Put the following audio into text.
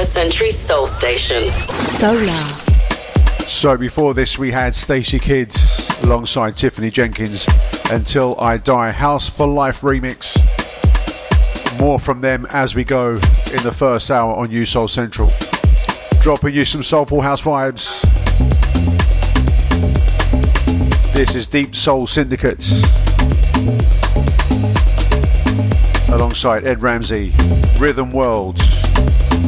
Century Soul Station. Solar. So before this we had Stacey Kidd alongside Tiffany Jenkins, Until I Die, House for Life remix. More from them as we go in the first hour on You Soul Central. Dropping you some soulful house vibes. This is Deep Soul Syndicate alongside Ed Ramsey, Rhythm Worlds.